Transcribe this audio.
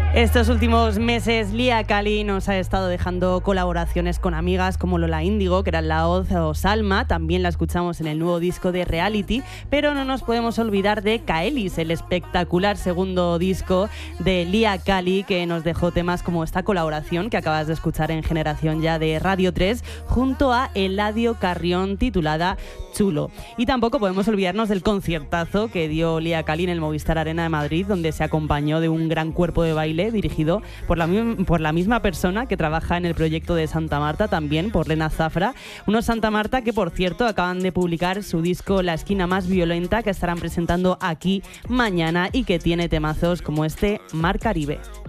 Estos últimos meses, Lia Kali nos ha estado dejando colaboraciones con amigas como Lola Índigo, que era La Hoz, o Salma. También la escuchamos en el nuevo disco de Reality, pero no nos podemos olvidar de Kaelis, el espectacular segundo disco de Lia Kali, que nos dejó temas como esta colaboración que acabas de escuchar en Generación Ya de Radio 3, junto a Eladio Carrión, titulada Chulo. Y tampoco podemos olvidarnos del conciertazo que dio Lia Kali en el Movistar Arena de Madrid, donde se acompañó de un gran cuerpo de baile dirigido por la misma persona que trabaja en el proyecto de Santa Marta, también por Lena Zafra. Unos Santa Marta que, por cierto, acaban de publicar su disco La Esquina Más Violenta, que estarán presentando aquí mañana y que tiene temazos como este Mar Caribe.